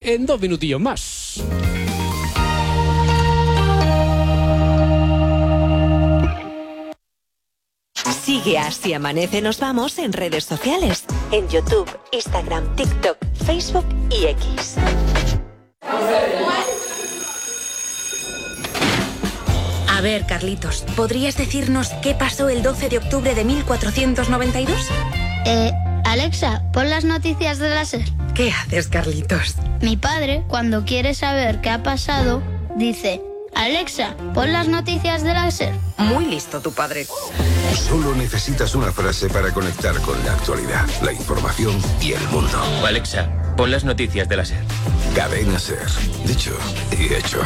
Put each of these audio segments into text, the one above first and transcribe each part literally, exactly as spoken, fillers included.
en dos minutillos más. Sigue a Si Amanece Nos Vamos en redes sociales, en YouTube, Instagram, TikTok, Facebook y X. A ver, Carlitos, ¿podrías decirnos qué pasó el doce de octubre de mil cuatrocientos noventa y dos? Eh, Alexa, pon las noticias de la SER. ¿Qué haces, Carlitos? Mi padre, cuando quiere saber qué ha pasado, dice: Alexa, pon las noticias de la SER. Muy listo tu padre. Solo necesitas una frase para conectar con la actualidad, la información y el mundo. Alexa, pon las noticias de la SER. Cadena SER. Dicho y hecho.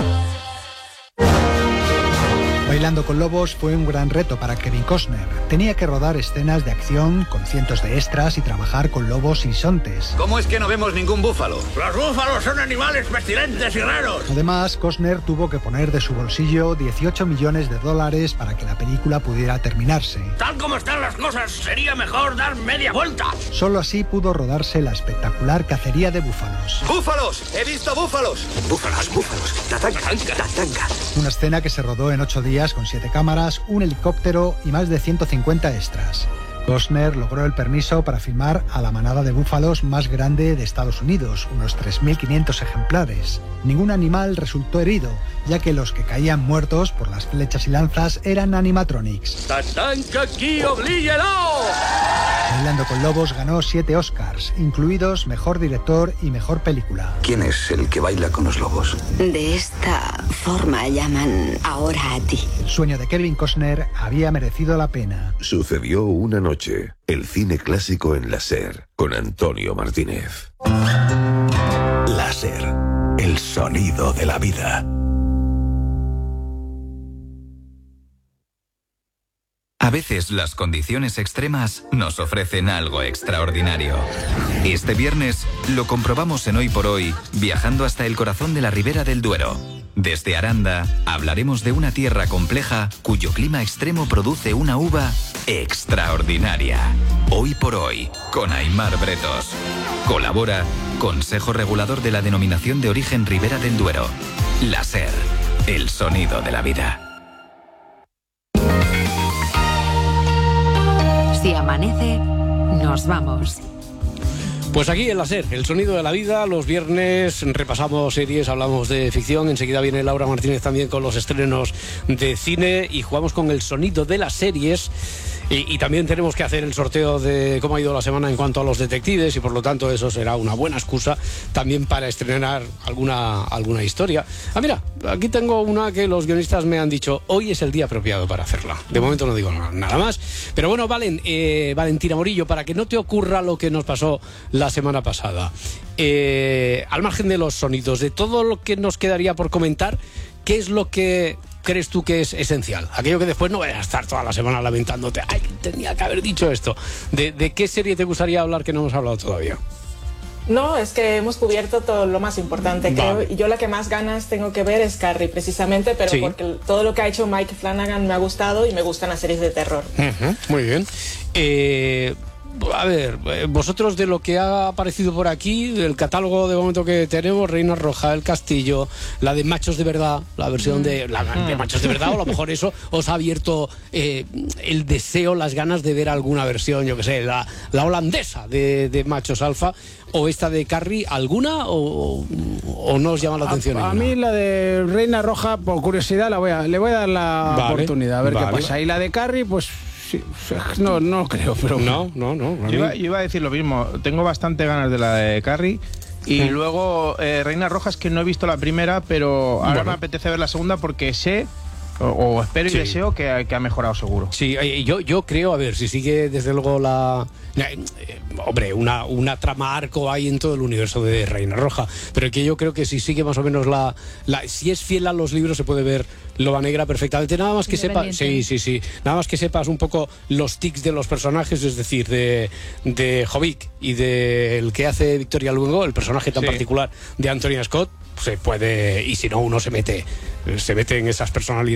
Bailando con lobos fue un gran reto para Kevin Costner. Tenía que rodar escenas de acción con cientos de extras y trabajar con lobos y bisontes. ¿Cómo es que no vemos ningún búfalo? Los búfalos son animales pestilentes y raros. Además, Costner tuvo que poner de su bolsillo dieciocho millones de dólares para que la película pudiera terminarse. Tal como están las cosas, sería mejor dar media vuelta. Solo así pudo rodarse la espectacular cacería de búfalos. ¡Búfalos! ¡He visto búfalos! Búfalos, búfalos. Tatanga, tatanga. Una escena que se rodó en ocho días con siete cámaras, un helicóptero y más de ciento cincuenta extras. Costner logró el permiso para filmar a la manada de búfalos más grande de Estados Unidos, unos tres mil quinientos ejemplares. Ningún animal resultó herido, ya que los que caían muertos por las flechas y lanzas eran animatronics. ¡Tatanka aquí, oblíguelo! Bailando con lobos ganó siete Oscars, incluidos Mejor Director y Mejor Película. ¿Quién es el que baila con los lobos? De esta forma llaman ahora a ti. El sueño de Kevin Costner había merecido la pena. Sucedió una noche. El cine clásico en la SER, con Antonio Martínez. La SER, el sonido de la vida. A veces las condiciones extremas nos ofrecen algo extraordinario. Este viernes lo comprobamos en Hoy por Hoy, viajando hasta el corazón de la Ribera del Duero. Desde Aranda hablaremos de una tierra compleja cuyo clima extremo produce una uva extraordinaria. Hoy por Hoy, con Aimar Bretos. Colabora Consejo Regulador de la Denominación de Origen Ribera del Duero. La SER, el sonido de la vida. Si amanece, nos vamos. Pues aquí en la SER, el sonido de la vida, los viernes repasamos series, hablamos de ficción, enseguida viene Laura Martínez también con los estrenos de cine y jugamos con el sonido de las series. Y, y también tenemos que hacer el sorteo de cómo ha ido la semana en cuanto a los detectives y por lo tanto eso será una buena excusa también para estrenar alguna, alguna historia. Ah, mira, aquí tengo una que los guionistas me han dicho, hoy es el día apropiado para hacerla. De momento no digo nada más. Pero bueno, Valen, eh, Valentina Morillo, para que no te ocurra lo que nos pasó la semana pasada, eh, al margen de los sonidos, de todo lo que nos quedaría por comentar, ¿qué es lo que crees tú que es esencial? Aquello que después no vayas a estar toda la semana lamentándote, ay, tenía que haber dicho esto. ¿De, de qué serie te gustaría hablar que no hemos hablado todavía? No, es que hemos cubierto todo lo más importante, vale. Creo, y yo la que más ganas tengo que ver es Carrie, precisamente, pero sí, porque todo lo que ha hecho Mike Flanagan me ha gustado y me gustan las series de terror. Uh-huh, muy bien. Eh... A ver, vosotros de lo que ha aparecido por aquí, del catálogo de momento que tenemos, Reina Roja, El Castillo, la de Machos de Verdad, la versión de, la, de Machos de Verdad, o a lo mejor eso os ha abierto eh, el deseo, las ganas de ver alguna versión, yo que sé, la, la holandesa de, de Machos Alfa, o esta de Carrie, ¿alguna o, o no os llama la atención? A, a mí la de Reina Roja, por curiosidad, la voy a, le voy a dar la vale, oportunidad, a ver vale. qué pasa. Y la de Carrie, pues... Sí, no, no creo, pero... No, no, no. Yo iba, yo iba a decir lo mismo. Tengo bastante ganas de la de Carrie. Y sí. luego, eh, Reina Roja, es que no he visto la primera, pero ahora bueno. me apetece ver la segunda porque sé... O, o espero y sí. deseo que, que ha mejorado seguro. Sí, yo, yo creo, a ver, si sigue desde luego la... Eh, hombre, una, una trama arco hay en todo el universo de Reina Roja, pero que yo creo que si sigue más o menos la... la si es fiel a los libros se puede ver Loba Negra perfectamente, nada más que sepas... Sí, sí, sí. Nada más que sepas un poco los tics de los personajes, es decir, de, de Jovic y del que hace Victoria Luengo, el personaje tan sí. particular de Antonia Scott, se puede... Y si no, uno se mete, se mete en esas personalidades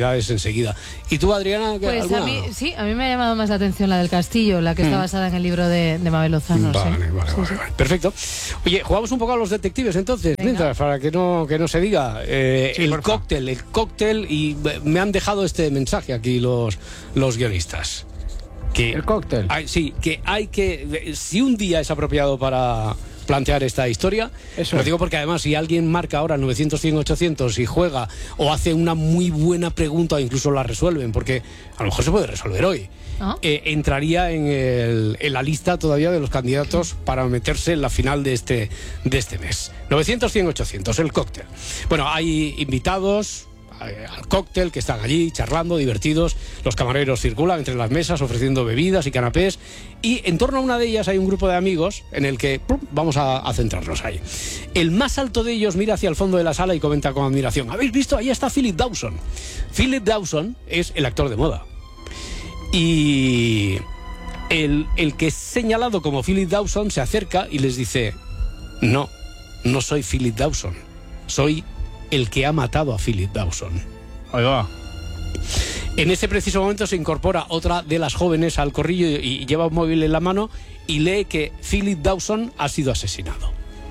oportunidades enseguida. ¿Y tú, Adriana? Pues alguna? a mí, sí, a mí me ha llamado más la atención la del castillo, la que está mm. basada en el libro de, de Mabel Lozano. Vale, sí. vale, sí, vale, sí. vale. Perfecto. Oye, jugamos un poco a los detectives entonces, Venga. mientras, para que no, que no se diga. Eh, sí, el cóctel, el cóctel, y me han dejado este mensaje aquí los, los guionistas. Que el cóctel. Hay, sí, que hay que... Si un día es apropiado para plantear esta historia, Eso lo digo porque además si alguien marca ahora novecientos, cien, ochocientos y juega o hace una muy buena pregunta o incluso la resuelven, porque a lo mejor se puede resolver hoy, ¿Ah? eh, entraría en, el, en la lista todavía de los candidatos para meterse en la final de este, de este mes. novecientos, cien, ochocientos, el cóctel. Bueno, hay invitados al cóctel que están allí charlando, divertidos. Los camareros circulan entre las mesas ofreciendo bebidas y canapés, y en torno a una de ellas hay un grupo de amigos en el que ¡pum!, vamos a, a centrarnos ahí. El más alto de ellos mira hacia el fondo de la sala y comenta con admiración: ¿habéis visto? Ahí está Philip Dawson. Philip Dawson es el actor de moda, y el, el que es señalado como Philip Dawson se acerca y les dice: no, no soy Philip Dawson, soy el que ha matado a Philip Dawson. Ahí va. En ese preciso momento se incorpora otra de las jóvenes al corrillo y lleva un móvil en la mano y lee que Philip Dawson ha sido asesinado.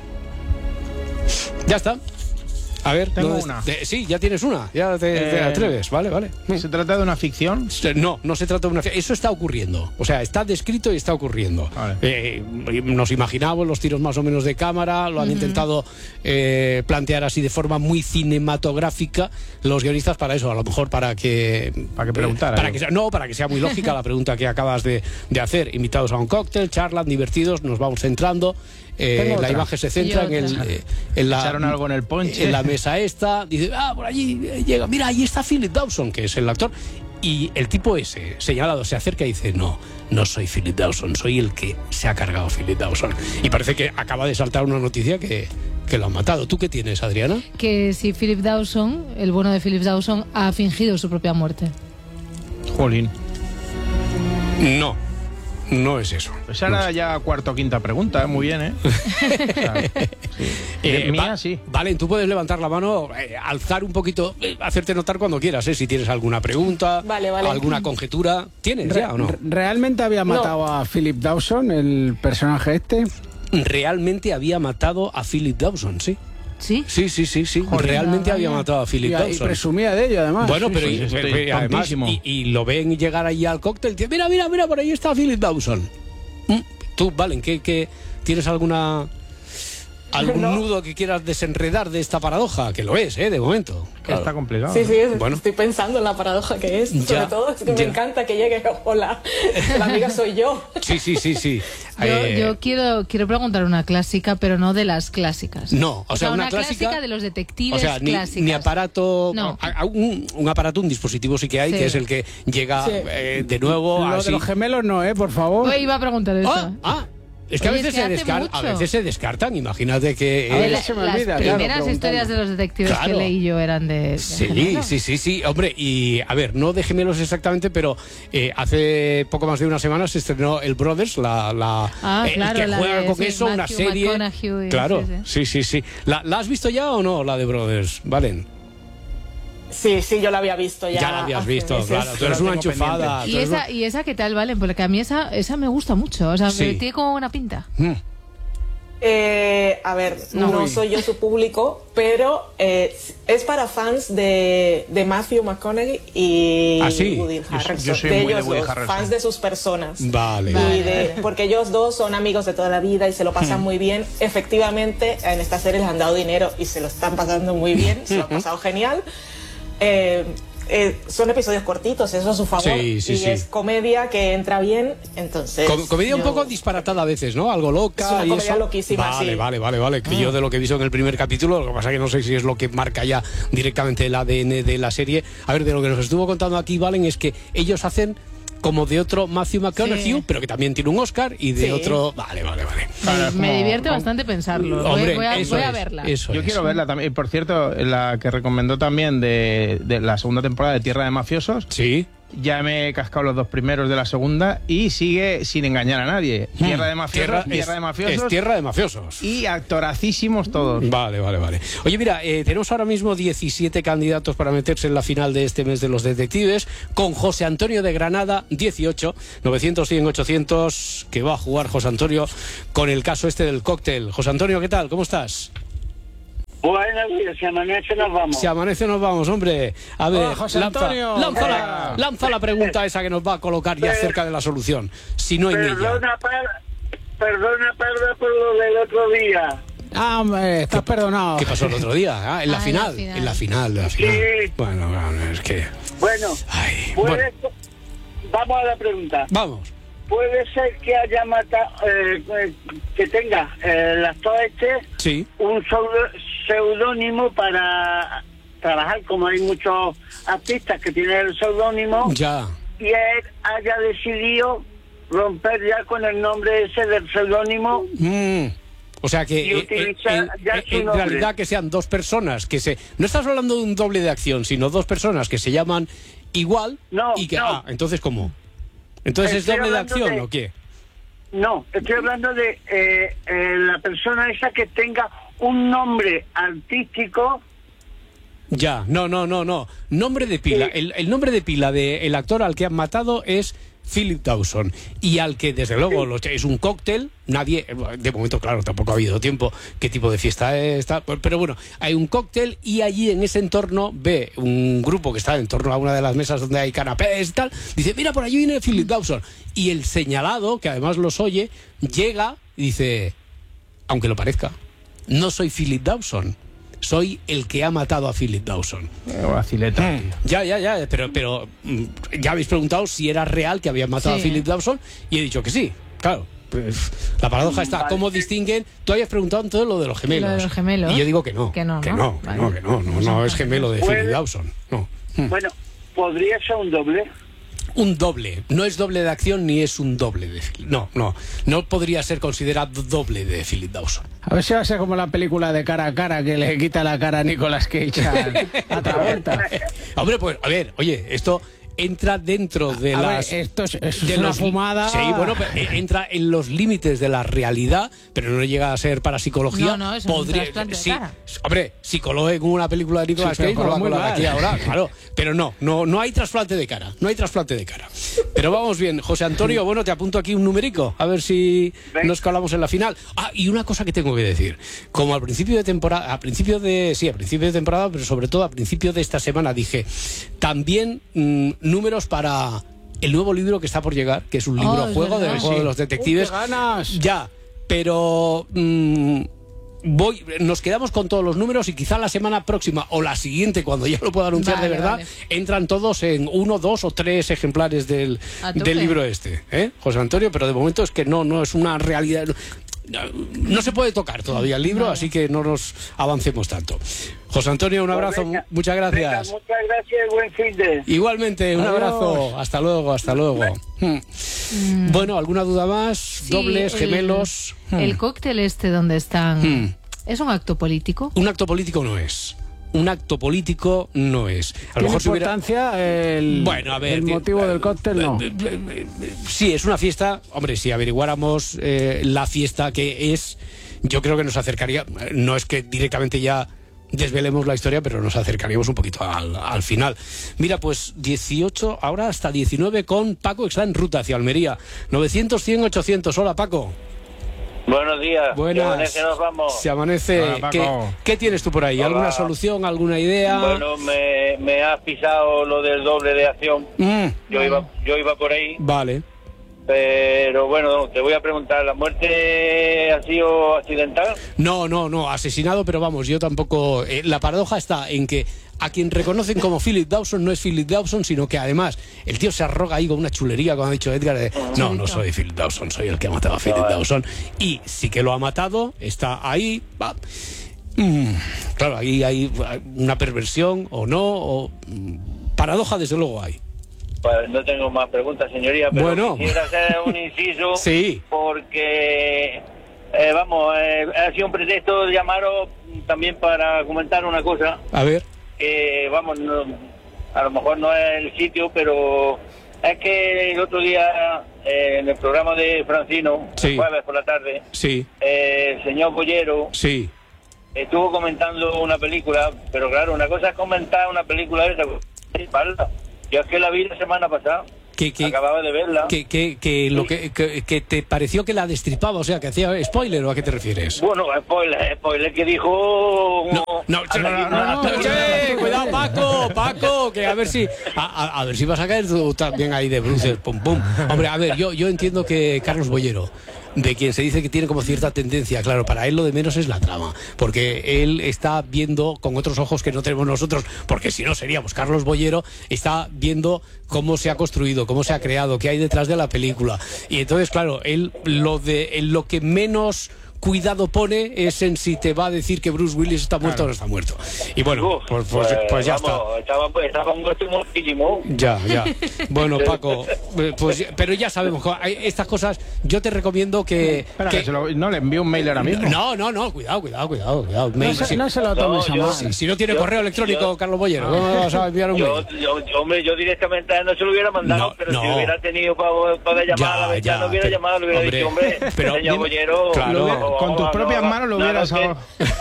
Ya está. A ver, tengo una. De, sí, ya tienes una, ya te, eh, te atreves, vale, vale. ¿Se trata de una ficción? No, no se trata de una ficción. Eso está ocurriendo. O sea, está descrito y está ocurriendo. Vale. Eh, nos imaginamos los tiros más o menos de cámara, lo han uh-huh. intentado eh, plantear así de forma muy cinematográfica los guionistas para eso, a lo mejor para que... Para que preguntara. Para que sea, no, para que sea muy lógica la pregunta que acabas de, de hacer. Invitados a un cóctel, charlan, divertidos, nos vamos centrando. Eh, la imagen se centra en, el, eh, en, la, Echaron algo en el ponche. en la mesa esta. Dice, ah, por allí eh, llega, mira, ahí está Philip Dawson, que es el actor. Y el tipo ese, señalado, se acerca y dice: no, no soy Philip Dawson, soy el que se ha cargado Philip Dawson. Y parece que acaba de saltar una noticia que, que lo han matado. ¿Tú qué tienes, Adriana? Que si Philip Dawson, el bueno de Philip Dawson, ha fingido su propia muerte. Jolín. No. No es eso. Pues ahora no es. Ya cuarta o quinta pregunta, ¿eh? Muy bien, ¿eh? Claro, sí. eh mía, va, sí. Vale, tú puedes levantar la mano, eh, alzar un poquito, eh, hacerte notar cuando quieras, ¿eh? Si tienes alguna pregunta, vale, vale. alguna conjetura. ¿Tienes Re ya o no? ¿Realmente había matado no. a Philip Dawson, el personaje este? Realmente había matado a Philip Dawson, sí. ¿Sí? Sí, sí, sí, sí. Joder, Realmente había matado a Philip y, Dawson. Y presumía de ello, además. Bueno, sí, pero sí, y, sí, y, además, y, y lo ven llegar allí al cóctel y dicen: mira, mira, mira, por ahí está Philip Dawson. Tú, Valen, ¿qué, qué, ¿tienes alguna algún no. nudo que quieras desenredar de esta paradoja? Que lo es, ¿eh? De momento. Claro. Está complicado. Sí, sí, bueno. Estoy pensando en la paradoja que es. Ya, sobre todo, es que ya. me encanta que llegue, hola, la amiga soy yo. Sí, sí, sí, sí. Yo, eh, yo quiero, quiero preguntar una clásica, pero no de las clásicas. No, o, o sea, sea, una, una clásica, clásica de los detectives, o sea, ni, clásicas. Ni aparato, no. a, a un, un aparato, un dispositivo sí que hay, sí. que es el que llega sí. eh, de nuevo. Lo así. de los gemelos no, ¿eh? Por favor. Yo iba a preguntar eso. Ah, ah. Es que, Oye, a, veces es que se descar- a veces se descartan, imagínate que... Eh, la, se me olvida, las primeras claro, historias de los detectives claro. que leí yo eran de, de Sí, gemelos. sí, sí, sí, hombre, y a ver, no de gemelos exactamente, pero eh, hace poco más de una semana se estrenó El Brothers, la, la ah, eh, claro, que la juega de, con sí, eso, Matthew una serie... Y, claro, sí, sí, sí, sí. ¿La, ¿La has visto ya o no, la de Brothers, Valen? Sí, sí, yo la había visto ya. Ya la habías visto, meses. Claro. Tú eres una enchufada. ¿Y esa, ¿Y esa qué tal, Valen? Porque a mí esa, esa me gusta mucho, o sea, sí. me tiene como buena pinta. Hmm. Eh, a ver, no, no soy yo su público, pero eh, es para fans de, de Matthew McConaughey y ¿Ah, sí? Woody Harrelson. Yo, yo soy de muy ellos de Woody dos, Harrelson. fans de sus personas. Vale. Y vale, de, vale. Porque ellos dos son amigos de toda la vida y se lo pasan muy bien. Efectivamente, en esta serie les han dado dinero y se lo están pasando muy bien, se lo han pasado genial. Eh, Eh, son episodios cortitos, eso es su favor. Sí, sí, y sí. es comedia que entra bien, entonces... Com- comedia yo... un poco disparatada a veces, ¿no? Algo loca. Es una y comedia eso. loquísima, vale, sí. Vale, vale, vale. Que ah. yo de lo que he visto en el primer capítulo, lo que pasa es que no sé si es lo que marca ya directamente el A D N de la serie. A ver, de lo que nos estuvo contando aquí, Valen, es que ellos hacen como de otro Matthew McConaughey, sí. pero que también tiene un Oscar, y de sí. otro... Vale, vale, vale. Me, me como, divierte como... bastante pensarlo. Hombre, voy, voy, a, voy a es, verla. Eso Yo es. quiero verla también. Por cierto, la que recomendó también de, de la segunda temporada de Tierra de Mafiosos. Sí. Ya me he cascado los dos primeros de la segunda y sigue sin engañar a nadie. Hmm. Tierra de mafiosos, tierra, tierra es, de mafiosos. Es tierra de mafiosos. Y actoracísimos todos. Vale, vale, vale. Oye, mira, eh, tenemos ahora mismo diecisiete candidatos para meterse en la final de este mes de los detectives, con José Antonio de Granada, dieciocho, novecientos, cien, ochocientos, que va a jugar José Antonio con el caso este del cóctel. José Antonio, ¿qué tal? ¿Cómo estás? Buenos días, si amanece nos vamos. Si amanece nos vamos, hombre. A ver, Hola, José lanza, Antonio. Lanza, la, lanza la pregunta esa que nos va a colocar ya cerca de la solución. Si no en ella. Perdona, par, perdona, perdona por lo del otro día. Ah, hombre, estás ¿Qué, perdonado. ¿Qué pasó el otro día? Ah, en la, ah, final, en la final. En la final, en la final. Sí. Bueno, bueno, es que... Bueno, Ay, bueno. Vamos a la pregunta. Vamos. Puede ser que haya matado, eh, que tenga eh, el actor este sí. un seudónimo para trabajar, como hay muchos artistas que tienen el seudónimo, ya. y él haya decidido romper ya con el nombre ese del seudónimo. Mm. O sea que y utilizar en, ya en, en realidad que sean dos personas que se... No estás hablando de un doble de acción, sino dos personas que se llaman igual no, y que... No. Ah, entonces ¿cómo? ¿Entonces estoy es doble de acción de, o qué? No, estoy hablando de eh, eh, la persona esa que tenga un nombre artístico. Ya, no, no, no, no. Nombre de pila. Sí. El, el nombre de pila del actor al que han matado es Philip Dawson. Y al que, desde luego, sí. es un cóctel. Nadie, de momento, claro, tampoco ha habido tiempo qué tipo de fiesta es. Pero bueno, hay un cóctel y allí en ese entorno ve un grupo que está en torno a una de las mesas donde hay canapés y tal. Dice, mira, por allí viene Philip Dawson. Y el señalado, que además los oye, llega y dice, aunque lo parezca, no soy Philip Dawson. Soy el que ha matado a Philip Dawson. Vacileta. Mm, ya, ya, ya, pero, pero ya habéis preguntado si era real que habían matado sí. a Philip Dawson y he dicho que sí, claro. Pues, la paradoja está, vale. ¿Cómo distinguen? Tú habías preguntado en todo lo de los gemelos. Lo de los gemelos. Y yo digo que no. Que no, que no, no, vale. que no, que no, no, no es gemelo de Philip Dawson. No. Bueno, ¿podría ser un doble? Un doble, no es doble de acción ni es un doble de... No, no, no podría ser considerado doble de Philip Dawson. A ver si va a ser como la película de Cara a Cara que le quita la cara a Nicolas Cage a, a Travolta. Hombre, pues, a ver, oye, esto entra dentro de a las... Ver, esto es, es de una los, fumada... Sí, bueno, entra en los límites de la realidad, pero no llega a ser para psicología. No, no, eso podría, es un sí, de cara. Hombre, psicólogo como una película de Nicolas sí, Cage, no la con la de aquí ahora, claro. Pero no, no, no hay trasplante de cara, no hay trasplante de cara. Pero vamos bien, José Antonio, bueno, te apunto aquí un numerico, a ver si ¿Ven? nos colamos en la final. Ah, y una cosa que tengo que decir, como al principio de temporada, a principio de, sí, a principio de temporada, pero sobre todo a principio de esta semana dije, también mmm, números para el nuevo libro que está por llegar, que es un libro oh, juego del juego sí. de los detectives. ¡Uh, qué ganas! Ya, pero mmm, voy, nos quedamos con todos los números y quizá la semana próxima o la siguiente, cuando ya lo pueda anunciar vale, de verdad, vale. entran todos en uno, dos o tres ejemplares del, del libro este, ¿eh? José Antonio, pero de momento es que no, no es una realidad. No, no se puede tocar todavía el libro, no. así que no nos avancemos tanto. José Antonio, un abrazo, pues venga, muchas gracias. Venga, muchas gracias y buen fin de... Igualmente, un Adiós. abrazo, hasta luego, hasta luego. Hmm. Mm. Bueno, ¿alguna duda más? Sí, Dobles, el, gemelos. El hmm. cóctel este donde están, hmm. ¿es un acto político? Un acto político no es. Un acto político no es. A lo mejor importancia hubiera... el, bueno, a ver, el motivo eh, del cóctel no. Eh, eh, sí, es una fiesta. Hombre, si averiguáramos eh, la fiesta que es, yo creo que nos acercaría. No es que directamente ya desvelemos la historia, pero nos acercaríamos un poquito al, al final. Mira, pues dieciocho, ahora hasta diecinueve con Paco, que está en ruta hacia Almería. novecientos, cien, ochocientos. Hola, Paco. Buenos días. Buenas. Se amanece, nos vamos. Se amanece. Hola, ¿Qué, ¿Qué tienes tú por ahí? Hola. ¿Alguna solución, alguna idea? Bueno, me, me has pisado lo del doble de acción. Mm. Yo iba, yo iba por ahí. Vale. Pero bueno, te voy a preguntar, ¿la muerte ha sido accidental? No, no, no, asesinado, pero vamos, yo tampoco... Eh, la paradoja está en que a quien reconocen como Philip Dawson no es Philip Dawson, sino que además el tío se arroga ahí con una chulería, como ha dicho Edgar, de, no, no soy Philip Dawson, soy el que ha matado a Philip no, Dawson. Y sí que lo ha matado, está ahí... Va. Mm, claro, ahí hay una perversión o no, o... Paradoja desde luego hay. Pues no tengo más preguntas, señoría, pero bueno. quisiera hacer un inciso sí. porque, eh, vamos, eh, ha sido un pretexto de llamaros también para comentar una cosa. A ver. Que, vamos, no, a lo mejor no es el sitio, pero es que el otro día eh, en el programa de Francino, sí. el jueves por la tarde, sí. eh, el señor Bollero sí. estuvo comentando una película, pero claro, una cosa es comentar una película de esa. Yo es que la vi la semana pasada. Que, que, acababa de verla. Que, que, que lo que, que, que te pareció que la destripaba, o sea, que hacía spoiler, ¿o a qué te refieres? Bueno, spoiler, spoiler que dijo... No, no, no, no, no, no, che, cuidado, Paco, Paco, que a ver si a, a, a ver si vas a caer tú también ahí de bruces, pum, pum. Hombre, a ver, yo, yo entiendo que Carlos Bollero, de quien se dice que tiene como cierta tendencia, claro, para él lo de menos es la trama, porque él está viendo con otros ojos que no tenemos nosotros, porque si no seríamos Carlos Bollero, está viendo cómo se ha construido, cómo se ha creado, qué hay detrás de la película, y entonces, claro, él lo de él, lo que menos cuidado pone es en si te va a decir que Bruce Willis está muerto, claro, o no está muerto. Y bueno, Uf, pues, pues, pues ya vamos, está. Estaba, estaba muerto muchísimo. Ya, ya. Bueno, Paco, pues, pero ya sabemos, estas cosas yo te recomiendo que... Espera, que, que se lo, no le envío un mail ahora mismo. No, no, no, cuidado, cuidado, cuidado. cuidado. No, mail, se, sí. no se lo tomes no, a mal. Si, si no tiene yo, correo electrónico, yo, Carlos Bollero, ¿cómo vas a enviar un yo, mail? Yo, yo, hombre, yo directamente a él no se lo hubiera mandado, no, pero no. si hubiera tenido para, para llamar ya, a la ventana, no hubiera pero, llamado, le hubiera hombre, dicho, hombre, pero, señor Bollero... Claro, con tus propias manos lo hubieras ahogado.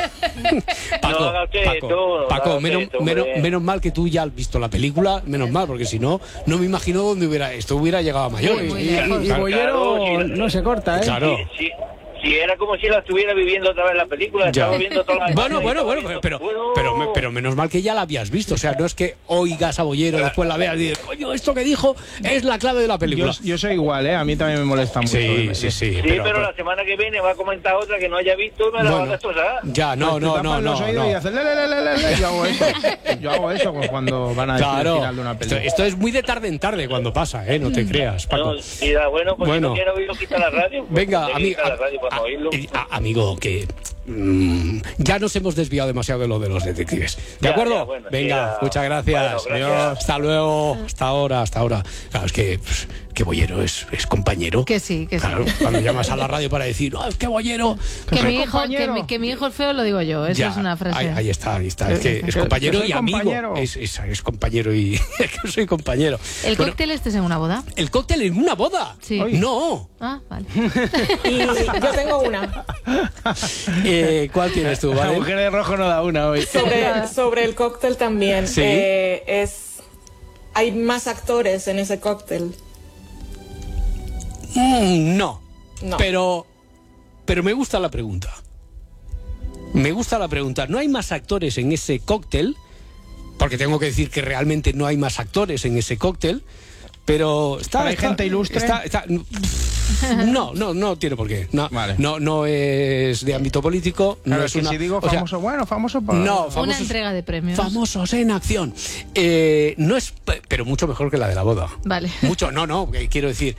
Paco, no haga usted Paco, esto, Paco no menos, esto, menos, menos mal que tú ya has visto la película, menos mal, porque si no, no me imagino dónde hubiera esto hubiera llegado a mayores. Y, y, y, y Bollero claro, si, no se corta, ¿eh? Claro. Sí, sí. Si era como si la estuviera viviendo otra vez la película, ya. Estaba viendo toda la... Bueno, bueno, bueno, pero, pero, bueno. Pero, pero menos mal que ya la habías visto, o sea, no es que oigas a Bollero, claro, después la veas y dices, coño, esto que dijo es la clave de la película. Yo, yo soy igual, ¿eh? A mí también me molesta mucho. Sí, sí, sí. Sí, pero, pero la semana que viene va a comentar otra que no haya visto, me la bueno, va a destrozar. Ya, no, no, no, no. no. Y hace, le, le, le, le, le. Yo hago eso. Yo hago eso cuando van a decir claro. el final de una película. Esto, esto es muy de tarde en tarde cuando pasa, ¿eh? No te creas, Paco. No, mira, bueno, pues bueno. Si no quiero oírlo, quita la radio. Pues venga, amigo. Amigo, que mmm, ya nos hemos desviado demasiado de lo de los detectives. ¿De ya, acuerdo? Ya, bueno, venga, ya. Muchas gracias. Bueno, gracias. Hasta luego. Hasta ahora, hasta ahora. Claro, es que, pues, que Bollero es, es compañero. Que sí, que claro, sí. Cuando llamas a la radio para decir, oh, es que Bollero. Que, mi hijo, que, mi, que mi hijo es feo, lo digo yo. Eso ya, es una frase. Ahí, ahí está, ahí está. Es que es compañero que y amigo. Compañero. Es, es, es compañero y. Es que soy compañero. ¿El bueno, cóctel este es en una boda? ¿El cóctel en una boda? Sí. No. Ah, vale. Y yo tengo una. Eh, ¿Cuál tienes tú, vale? La mujer de rojo no da una hoy. Sobre, sobre el cóctel también. ¿Sí? Eh, es, hay más actores en ese cóctel. Mm, no. no. Pero, pero me gusta la pregunta. Me gusta la pregunta. No hay más actores en ese cóctel, porque tengo que decir que realmente no hay más actores en ese cóctel, pero está, ¿Pero hay está, gente ilustre? Está, está, no, no, no tiene por qué. No, vale. no, no es de ámbito político. Claro, no es es que una, si digo famoso, sea, bueno, famoso para... No, famosos, una entrega de premios. Famosos en acción. Eh, no es, pero mucho mejor que la de la boda. Vale. Mucho, no, no, quiero decir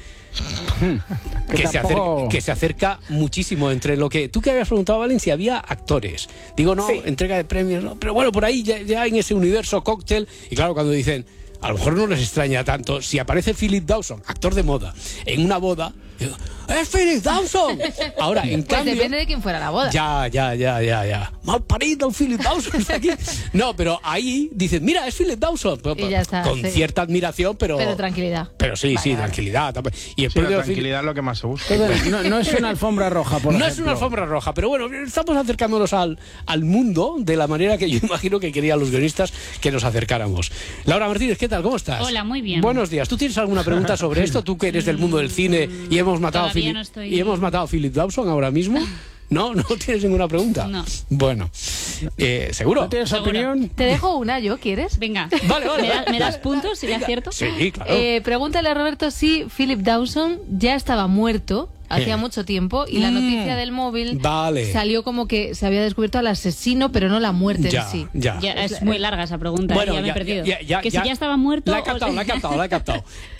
que, que, tampoco... se acerca, que se acerca muchísimo entre lo que... Tú que habías preguntado, Valencia, había actores. Digo, no, sí. entrega de premios, no, pero bueno, por ahí ya, ya en ese universo cóctel, y claro, cuando dicen... A lo mejor no les extraña tanto si aparece Philip Dawson, actor de moda, en una boda. Digo, ¡es Philip Dawson! Ahora, en pues cambio... depende de quién fuera la boda. Ya, ya, ya, ya, ya. Mal parido Philip Dawson está aquí. No, pero ahí dicen, mira, es Philip Dawson. Y ya está, con sí. cierta admiración, pero... Pero tranquilidad. Pero sí, vale, sí, vale. tranquilidad. Y el sí, la tranquilidad Philip... es lo que más se busca. No, no es una alfombra roja, por No ejemplo. es una alfombra roja, pero bueno, estamos acercándonos al, al mundo de la manera que yo imagino que querían los guionistas que nos acercáramos. Laura Martínez, ¿qué tal? ¿Cómo estás? Hola, muy bien. Buenos días. ¿Tú tienes alguna pregunta sobre esto? Tú que eres del mundo del cine y hemos matado, a, Philip, no estoy... y hemos matado a Philip Dawson ahora mismo. ¿No? ¿No tienes ninguna pregunta? No. Bueno, eh, ¿seguro? ¿No tienes ¿Seguro? opinión? Te dejo una, ¿yo? ¿Quieres? Venga. Vale, vale. ¿Me, da, ¿me das puntos si le acierto? Sí, claro. Eh, pregúntale a Roberto si Philip Dawson ya estaba muerto hacía eh. mucho tiempo y la noticia del móvil vale. salió como que se había descubierto al asesino, pero no la muerte ya, en sí. Ya. Ya, es muy larga esa pregunta, bueno, ya me ya, he perdido. Ya, ya, que ya, si ya estaba muerto... La he captado, o... la he captado, la he captado.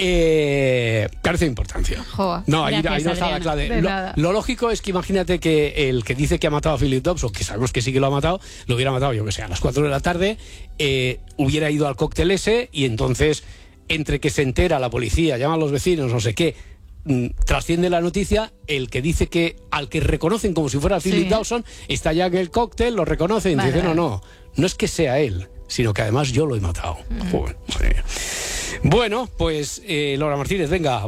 Eh, carece de importancia. Joa. No, ahí, Gracias, ahí no está la Adriana. clave. Lo, lo lógico es que imagínate que el que dice que ha matado a Philip Dawson, que sabemos que sí que lo ha matado, lo hubiera matado, yo que sé, a las cuatro de la tarde, eh, hubiera ido al cóctel ese y entonces, entre que se entera la policía, llaman a los vecinos, no sé qué, trasciende la noticia, el que dice que al que reconocen como si fuera Philip sí. Dawson está ya en el cóctel, lo reconocen, vale, dicen, vale. no, no, no es que sea él, sino que además yo lo he matado. Mm. Joder, madre mía. Bueno, pues eh, Laura Martínez, venga,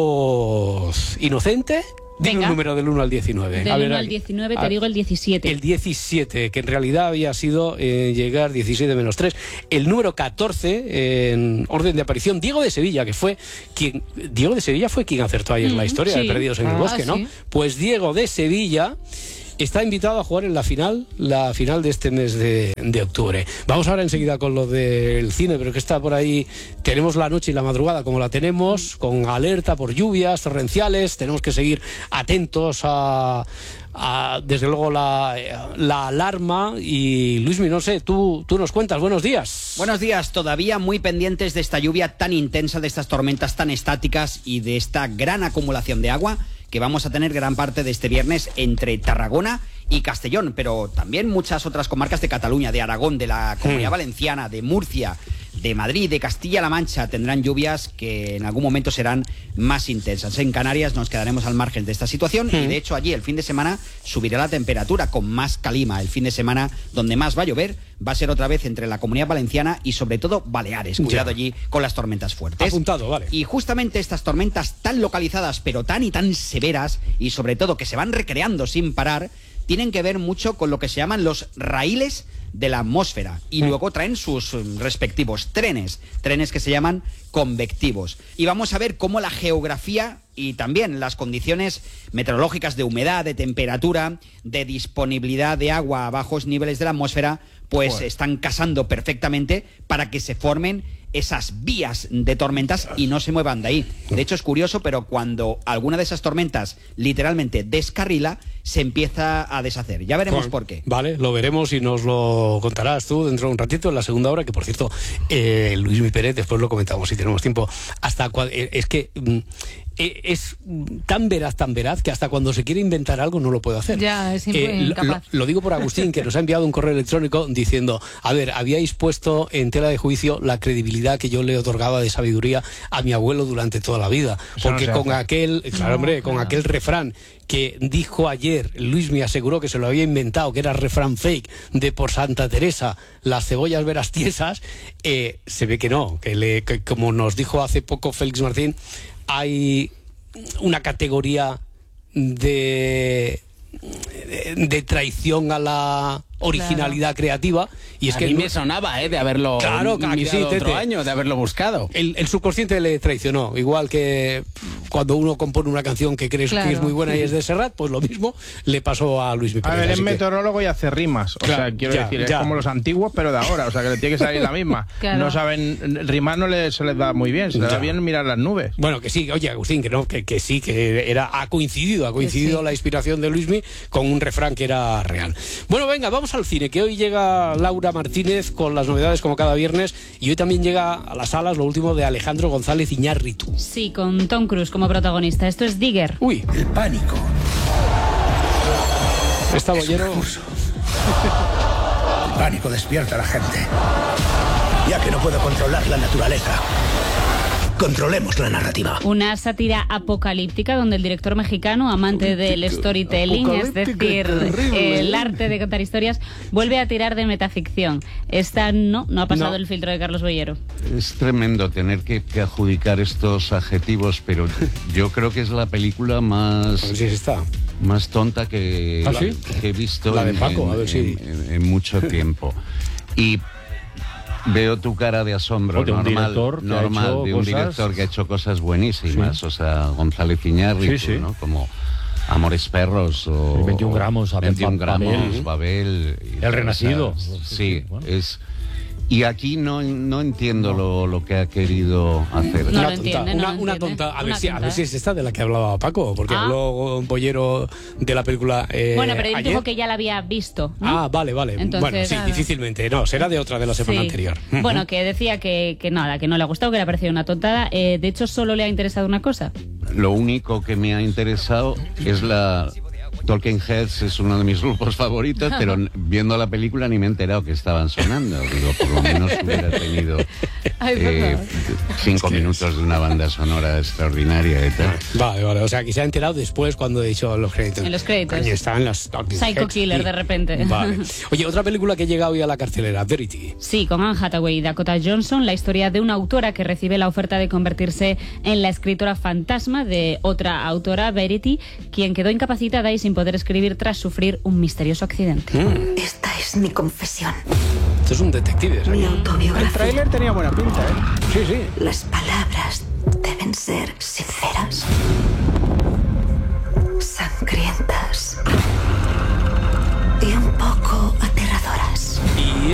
voz inocente. Dime un número del uno al diecinueve. Del uno al diecinueve te digo el diecisiete. El diecisiete, que en realidad había sido eh, llegar diecisiete menos tres. El número catorce, eh, en orden de aparición, Diego de Sevilla, que fue quien... Diego de Sevilla fue quien acertó ayer mm, la historia sí. de Perdidos en ah, el Bosque, ¿no? Sí. Pues Diego de Sevilla está invitado a jugar en la final, la final de este mes de, de octubre. Vamos ahora enseguida con lo del cine, pero que está por ahí. Tenemos la noche y la madrugada como la tenemos, con alerta por lluvias torrenciales. Tenemos que seguir atentos a, a desde luego, la, la alarma. Y Luismi, no sé, tú, tú nos cuentas. Buenos días. Buenos días. Todavía muy pendientes de esta lluvia tan intensa, de estas tormentas tan estáticas y de esta gran acumulación de agua que vamos a tener gran parte de este viernes entre Tarragona y Castellón, pero también muchas otras comarcas de Cataluña, de Aragón, de la Comunidad mm. Valenciana, de Murcia, de Madrid, de Castilla-La Mancha, tendrán lluvias que en algún momento serán más intensas. En Canarias nos quedaremos al margen de esta situación mm. y de hecho allí el fin de semana subirá la temperatura con más calima. El fin de semana donde más va a llover va a ser otra vez entre la Comunidad Valenciana y sobre todo Baleares. Cuidado ya. allí con las tormentas fuertes. Apuntado, vale. Y justamente estas tormentas tan localizadas pero tan y tan severas y sobre todo que se van recreando sin parar, tienen que ver mucho con lo que se llaman los raíles de la atmósfera y mm. luego traen sus respectivos trenes, trenes que se llaman convectivos. Y vamos a ver cómo la geografía y también las condiciones meteorológicas de humedad, de temperatura, de disponibilidad de agua a bajos niveles de la atmósfera, pues Joder. están casando perfectamente para que se formen esas vías de tormentas y no se muevan de ahí. De hecho, es curioso, pero cuando alguna de esas tormentas literalmente descarrila, se empieza a deshacer. Ya veremos por qué. Vale, lo veremos y nos lo contarás tú dentro de un ratito en la segunda hora, que por cierto, eh, Luismi Pérez, después lo comentamos si tenemos tiempo, hasta cua- es que... Mm, es tan veraz, tan veraz, que hasta cuando se quiere inventar algo no lo puede hacer. Ya, es eh, lo, lo digo por Agustín, que nos ha enviado un correo electrónico diciendo, a ver, habíais puesto en tela de juicio la credibilidad que yo le otorgaba de sabiduría a mi abuelo durante toda la vida. Eso porque no con aquel, claro, no, hombre, claro. con aquel refrán que dijo ayer, Luis me aseguró que se lo había inventado, que era refrán fake de por Santa Teresa, las cebollas verás tiesas, eh, se ve que no, que, le, que como nos dijo hace poco Félix Martín, hay una categoría de, de, de traición a la originalidad claro. creativa, y es a que mí me sonaba eh, de haberlo claro, mirado sí, otro tete. año, de haberlo buscado. El, el subconsciente le traicionó, igual que cuando uno compone una canción que crees claro. que es muy buena y es de Serrat, pues lo mismo le pasó a Luis Pérez. A ver, es meteorólogo que... y hace rimas, o claro, sea, quiero ya, decir, ya. es como los antiguos, pero de ahora, o sea, que le tiene que salir la misma. Claro. No saben, rimar no les, se les da muy bien, se les ya. da bien mirar las nubes. Bueno, que sí, oye, Agustín, que no, que, que sí, que era, ha coincidido, ha coincidido sí. la inspiración de Luismi con un refrán que era real. Bueno, venga, vamos al cine, que hoy llega Laura Martínez con las novedades como cada viernes, y hoy también llega a las salas lo último de Alejandro González Iñárritu. Sí, con Tom Cruise como protagonista. Esto es Digger. Uy. El pánico. Está bollero. El pánico despierta a la gente. Ya que no puedo controlar la naturaleza, controlemos la narrativa. Una sátira apocalíptica donde el director mexicano, amante del storytelling, es decir, el arte de contar historias, vuelve a tirar de metaficción. Esta no, no ha pasado no. el filtro de Carlos Bollero. Es tremendo tener que, que adjudicar estos adjetivos, pero yo creo que es la película más... A ver si está. Más tonta que, ¿Ah, sí? que he visto la de en, Paco, a ver en, si... en, en mucho tiempo. Y veo tu cara de asombro de normal, un normal de un cosas... director que ha hecho cosas buenísimas, sí. o sea, González Iñárritu, sí, sí. ¿no? Como Amores Perros o el veintiún gramos, Abel, veintiún gramos, Babel, Babel y, El Renacido. O sea, sí, bueno. es... Y aquí no, no entiendo no. Lo, lo que ha querido hacer. No una lo tonta, entiende, una, no una entiende. tonta. A ver, una si, tonta, a ver si es esta de la que hablaba Paco, porque ah. habló un Bollero de la película. Eh, bueno, pero él ayer. dijo que ya la había visto, ¿no? Ah, vale, vale. Entonces, bueno, sí, claro. difícilmente. No, será de otra de la semana sí. anterior. Bueno, que decía que, que nada, que no le ha gustado, que le ha parecido una tontada. Eh, de hecho, solo le ha interesado una cosa. Lo único que me ha interesado es la Talking Heads es uno de mis grupos favoritos, pero viendo la película ni me he enterado que estaban sonando. Digo, por lo menos hubiera tenido eh, cinco minutos de una banda sonora extraordinaria y tal. Vale, vale, o sea, que se ha enterado después cuando he dicho los créditos. En los créditos. Ahí estaban las Talking Psycho Heads. Killer, Sí. de repente. Vale. Oye, otra película que llega hoy a la cartelera, Verity. Sí, con Anne Hathaway y Dakota Johnson, la historia de una autora que recibe la oferta de convertirse en la escritora fantasma de otra autora, Verity, quien quedó incapacitada y sin poder escribir tras sufrir un misterioso accidente. Mm. Esta es mi confesión. Esto es un detective. ¿sabes? Mi autobiografía. El tráiler tenía buena pinta, ¿eh? Sí, sí. Las palabras deben ser sinceras, sangrientas y un poco